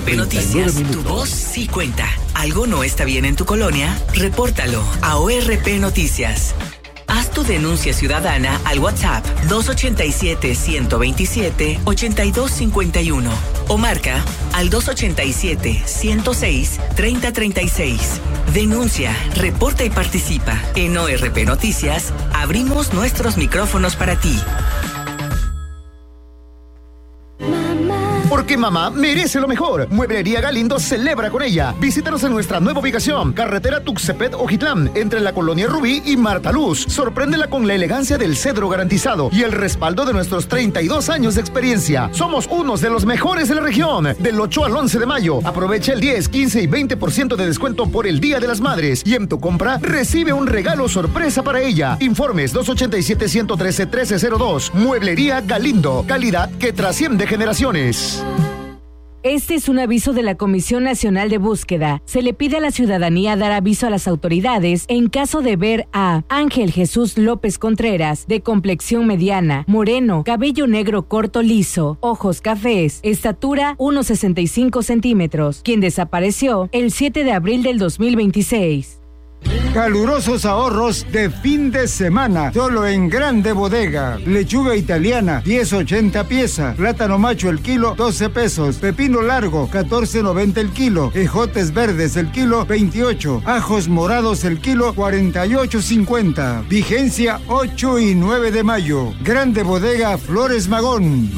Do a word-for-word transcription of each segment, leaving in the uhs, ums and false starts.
P Noticias, tu voz sí cuenta. ¿Algo no está bien en tu colonia? Repórtalo a O R P Noticias. Haz tu denuncia ciudadana al WhatsApp dos ochenta y siete, ciento veintisiete, ochenta y dos cincuenta y uno o marca al dos ochenta y siete, ciento seis, treinta treinta y seis. Denuncia, reporta y participa. En O R P Noticias abrimos nuestros micrófonos para ti. Porque mamá merece lo mejor. Mueblería Galindo celebra con ella. Visítanos en nuestra nueva ubicación, carretera Tuxtepec-Ojitlán, entre la colonia Rubí y Marta Luz. Sorpréndela con la elegancia del cedro garantizado y el respaldo de nuestros treinta y dos años de experiencia. Somos unos de los mejores de la región. Del ocho al once de mayo, aprovecha el diez, quince y veinte por ciento de descuento por el Día de las Madres. Y en tu compra, recibe un regalo sorpresa para ella. Informes dos ochenta y siete, ciento trece, trece cero dos. Mueblería Galindo. Calidad que trasciende generaciones. Este es un aviso de la Comisión Nacional de Búsqueda. Se le pide a la ciudadanía dar aviso a las autoridades en caso de ver a Ángel Jesús López Contreras, de complexión mediana, moreno, cabello negro corto liso, ojos cafés, estatura uno sesenta y cinco centímetros, quien desapareció el siete de abril del dos mil veintiséis. Calurosos ahorros de fin de semana, solo en Grande Bodega. Lechuga italiana, diez ochenta pieza. Plátano macho el kilo, doce pesos. Pepino largo, catorce noventa el kilo. Ejotes verdes el kilo, veintiocho. Ajos morados el kilo, cuarenta y ocho cincuenta. Vigencia ocho y nueve de mayo. Grande Bodega Flores Magón.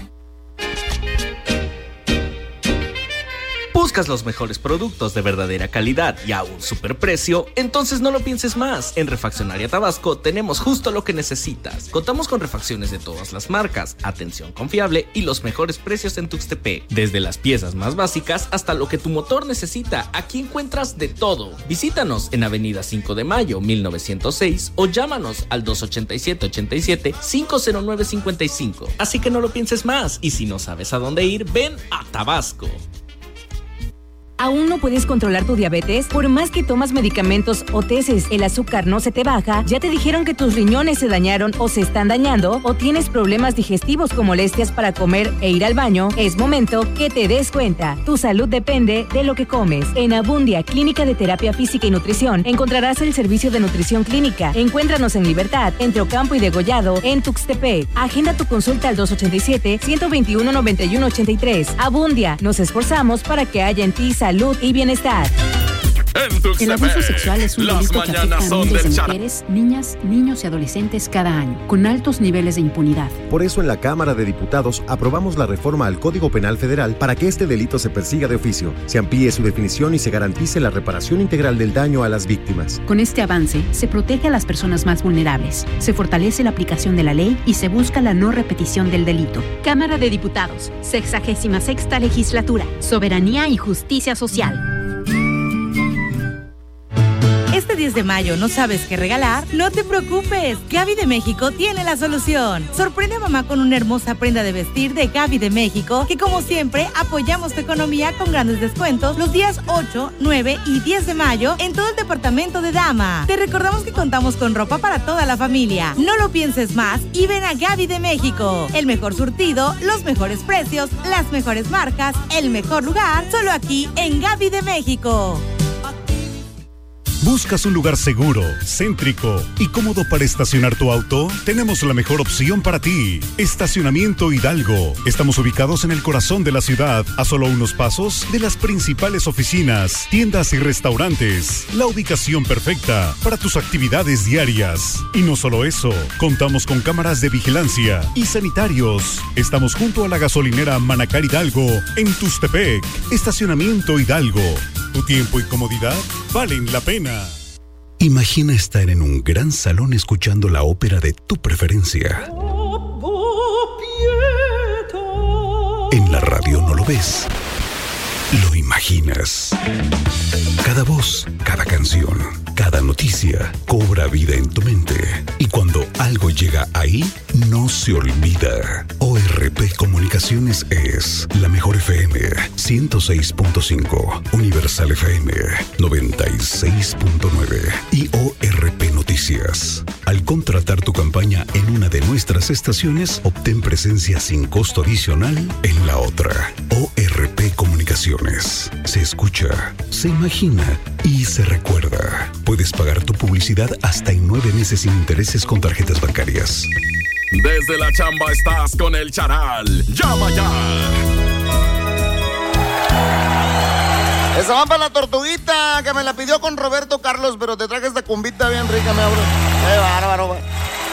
¿Buscas los mejores productos de verdadera calidad y a un superprecio? Entonces no lo pienses más. En Refaccionaria Tabasco tenemos justo lo que necesitas. Contamos con refacciones de todas las marcas, atención confiable y los mejores precios en Tuxtepec. Desde las piezas más básicas hasta lo que tu motor necesita, aquí encuentras de todo. Visítanos en Avenida cinco de mayo, mil novecientos seis o llámanos al dos ochenta y siete, ochenta y siete, cinco cero nueve cincuenta y cinco. Así que no lo pienses más y si no sabes a dónde ir, ven a Tabasco. ¿Aún no puedes controlar tu diabetes? Por más que tomas medicamentos o tesis, el azúcar no se te baja, ya te dijeron que tus riñones se dañaron o se están dañando, o tienes problemas digestivos con molestias para comer e ir al baño, es momento que te des cuenta. Tu salud depende de lo que comes. En Abundia, Clínica de Terapia Física y Nutrición, encontrarás el servicio de nutrición clínica. Encuéntranos en Libertad, entre Ocampo y Degollado, en Tuxtepec. Agenda tu consulta al dos ochenta y siete, ciento veintiuno, noventa y uno ochenta y tres. Abundia, nos esforzamos para que haya en ti salud salud y bienestar. El abuso sexual es un delito que afecta a miles de mujeres, niñas, niños y adolescentes cada año, con altos niveles de impunidad. Por eso en la Cámara de Diputados aprobamos la reforma al Código Penal Federal para que este delito se persiga de oficio, se amplíe su definición y se garantice la reparación integral del daño a las víctimas. Con este avance, se protege a las personas más vulnerables, se fortalece la aplicación de la ley y se busca la no repetición del delito. Cámara de Diputados, sexagésima sexta legislatura, soberanía y justicia social. Este diez de mayo no sabes qué regalar, no te preocupes, Gaby de México tiene la solución. Sorprende a mamá con una hermosa prenda de vestir de Gaby de México, que como siempre apoyamos tu economía con grandes descuentos los días ocho, nueve y diez de mayo en todo el departamento de dama. Te recordamos que contamos con ropa para toda la familia. No lo pienses más y ven a Gaby de México. El mejor surtido, los mejores precios, las mejores marcas, el mejor lugar, solo aquí en Gaby de México. ¿Buscas un lugar seguro, céntrico y cómodo para estacionar tu auto? Tenemos la mejor opción para ti. Estacionamiento Hidalgo. Estamos ubicados en el corazón de la ciudad, a solo unos pasos de las principales oficinas, tiendas y restaurantes. La ubicación perfecta para tus actividades diarias. Y no solo eso, contamos con cámaras de vigilancia y sanitarios. Estamos junto a la gasolinera Manacar Hidalgo, en Tuxtepec. Estacionamiento Hidalgo. Tu tiempo y comodidad valen la pena. Imagina estar en un gran salón escuchando la ópera de tu preferencia. En la radio no lo ves, lo imaginas. Cada voz, cada canción, cada noticia cobra vida en tu mente. Y cuando algo llega ahí, no se olvida. O R P Comunicaciones es la mejor F M ciento seis punto cinco, Universal F M noventa y seis punto nueve y O R P Noticias. Al contratar tu campaña en una de nuestras estaciones, obtén presencia sin costo adicional en la otra. O R P Comunicaciones. escucha, se imagina y se recuerda. Puedes pagar tu publicidad hasta en nueve meses sin intereses con tarjetas bancarias. Desde la chamba estás con el Charal. ¡Llama ya! Esa va para la tortuguita que me la pidió con Roberto Carlos, pero te traje esta cumbita bien rica, mi amor. Qué bárbaro, güey.